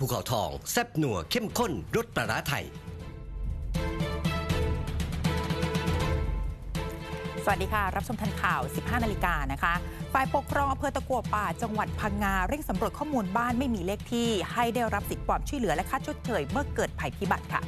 ภูเขาทองแซ่บนัวเข้มข้นรสปลาร้าไทยสวัสดีค่ะรับชมทันข่าว 15 นาฬิกานะคะฝ่ายปกครองอำเภอตะกั่วป่าจังหวัดพังงาเร่งสำรวจข้อมูลบ้านไม่มีเลขที่ให้ได้รับสิทธิความช่วยเหลือและค่าชดเชยเมื่อเกิดภัยพิบัติค่ะ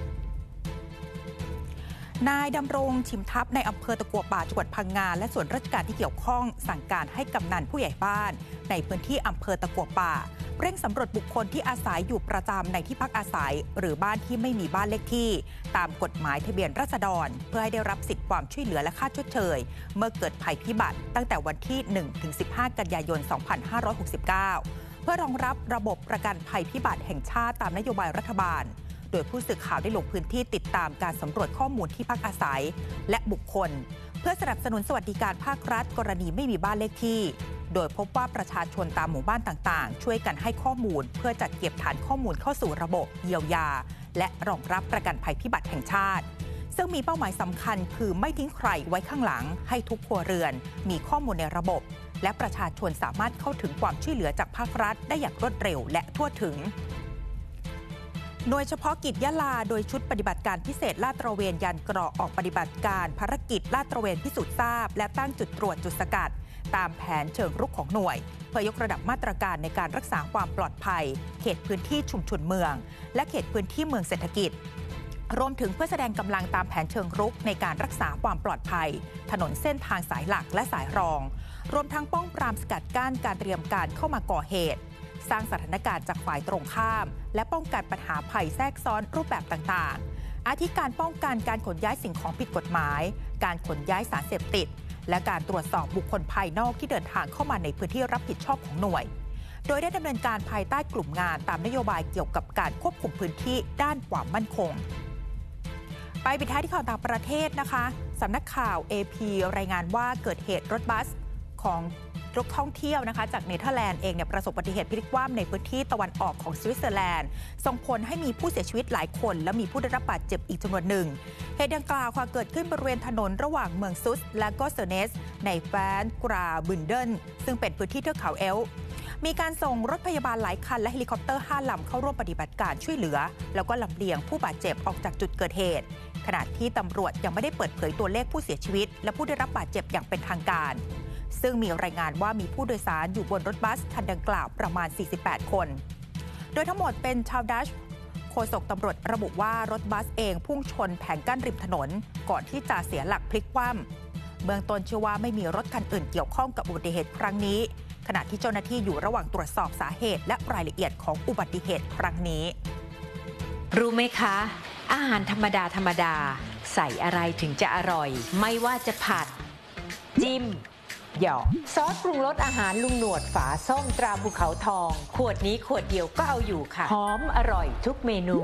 นายดำรงชิมทัพในอำเภอตะกั่วป่าจังหวัดพังงาและส่วนราชการที่เกี่ยวข้องสั่งการให้กำนันผู้ใหญ่บ้านในพื้นที่อำเภอตะกั่วป่าเร่งสำรวจบุคคลที่อาศัยอยู่ประจำในที่พักอาศัยหรือบ้านที่ไม่มีบ้านเลขที่ตามกฎหมายทะเบียนราษฎรเพื่อให้ได้รับสิทธิความช่วยเหลือและค่าชดเชยเมื่อเกิดภัยพิบัติตั้งแต่วันที่ 1-15 กันยายน 2569 เพื่อรองรับระบบประกันภัยพิบัติแห่งชาติตามนโยบายรัฐบาลโดยผู้สื่อข่าวได้ลงพื้นที่ติดตามการสำรวจข้อมูลที่พักอาศัยและบุคคลเพื่อสนับสนุนสวัสดิการภาครัฐกรณีไม่มีบ้านเลขที่โดยพบว่าประชาชนตามหมู่บ้านต่างๆช่วยกันให้ข้อมูลเพื่อจัดเก็บฐานข้อมูลเข้าสู่ระบบเยียวยาและรองรับประกันภัยพิบัติแห่งชาติซึ่งมีเป้าหมายสำคัญคือไม่ทิ้งใครไว้ข้างหลังให้ทุกครัวเรือนมีข้อมูลในระบบและประชาชนสามารถเข้าถึงความช่วยเหลือจากภาครัฐได้อย่างรวดเร็วและทั่วถึงหน่วยเฉพาะกิจยะลาโดยชุดปฏิบัติการพิเศษลาดตระเวนยานเกราะออกปฏิบัติการภารกิจลาดตระเวนพิสูจน์ทราบและตั้งจุดตรวจจุดสกัดตามแผนเชิงรุกของหน่วยเพื่อยกระดับมาตรการในการรักษาความปลอดภัยเขตพื้นที่ชุมชนเมืองและเขตพื้นที่เมืองเศรษฐกิจรวมถึงเพื่อแสดงกำลังตามแผนเชิงรุกในการรักษาความปลอดภัยถนนเส้นทางสายหลักและสายรองรวมทั้งป้องปรามสกัดกั้นการเตรียมการเข้ามาก่อเหตุสร้างสถานการณ์จากฝ่ายตรงข้ามและป้องกันปัญหาภัยแทรกซ้อนรูปแบบต่างๆอาทิการป้องกันการขนย้ายสิ่งของผิดกฎหมายการขนย้ายสารเสพติดและการตรวจสอบบุคคลภายนอกที่เดินทางเข้ามาในพื้นที่รับผิดชอบของหน่วยโดยได้ดำเนินการภายใต้กลุ่มงานตามนโยบายเกี่ยวกับการควบคุมพื้นที่ด้านความมั่นคงไปปิดท้ายที่ข่าวต่างประเทศนะคะสำนักข่าว AP รายงานว่าเกิดเหตุรถบัสของรถท่องเที่ยวนะคะจากเนเธอร์แลนด์เองเนี่ยประสบอุบัติเหตุพลิกคว่ำในพื้นที่ตะวันออกของสวิตเซอร์แลนด์ส่งผลให้มีผู้เสียชีวิตหลายคนและมีผู้ได้รับบาดเจ็บอีกจำนวนหนึ่งเหตุดังกล่าวเกิดขึ้นบริเวณถนนระหว่างเมืองซุสและก็เซเนสในแวนกราบุนเดนซึ่งเป็นพื้นที่เทือกเขาเอลป์มีการส่งรถพยาบาลหลายคันและเฮลิคอปเตอร์5 ลำเข้าร่วมปฏิบัติการช่วยเหลือแล้วก็ลำเลียงผู้บาดเจ็บออกจากจุดเกิดเหตุขณะที่ตำรวจยังไม่ได้เปิดเผยตัวเลขผู้เสียชีวิตและผู้ได้รับบาดเจ็บอย่างเป็นทางการซึ่งมีรายงานว่ามีผู้โดยสารอยู่บนรถบัสคันดังกล่าวประมาณ48 คนโดยทั้งหมดเป็นชาวดัชโฆษกตำรวจระบุว่ารถบัสเองพุ่งชนแผงกั้นริมถนนก่อนที่จะเสียหลักพลิกคว่ำเบื้องต้นเชื่อว่าไม่มีรถคันอื่นเกี่ยวข้องกับอุบัติเหตุครั้งนี้ขณะที่เจ้าหน้าที่อยู่ระหว่างตรวจสอบสาเหตุและรายละเอียดของอุบัติเหตุครั้งนี้รู้ไหมคะอาหารธรรมดาใส่อะไรถึงจะอร่อยไม่ว่าจะผัดจิ้มหยอกซอสปรุงรสอาหารลุงหนวดฝาส้มตราภูเขาทองขวดนี้ขวดเดียวก็เอาอยู่ค่ะหอมอร่อยทุกเมนู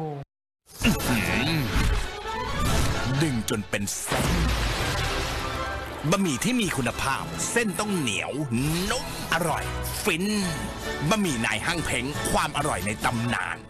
ดึงจนเป็นเส้นบะหมี่ที่มีคุณภาพเส้นต้องเหนียวนุ่มอร่อยฟินบะหมี่นายห้างเพ็งความอร่อยในตำนาน